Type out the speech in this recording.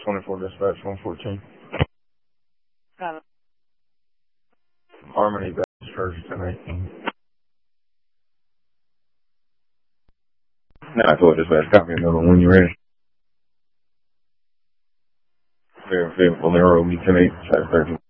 24 dispatch 114. Got it. Harmony Baptist Church 1018. No, I told dispatch, copy another one when you're ready. Fair, Valero, me 10-8, 13.